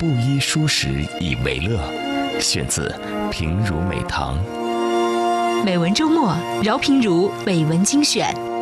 布衣书食以为乐，选自平如美堂。 美文周末，饶平如美文精选。